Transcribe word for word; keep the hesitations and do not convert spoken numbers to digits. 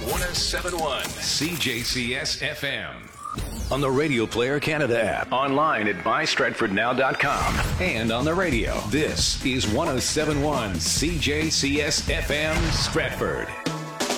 one oh seven point one C J C S F M. On the Radio Player Canada app, online at buy stratford now dot com, and on the radio. This is one oh seven point one C J C S F M Stratford.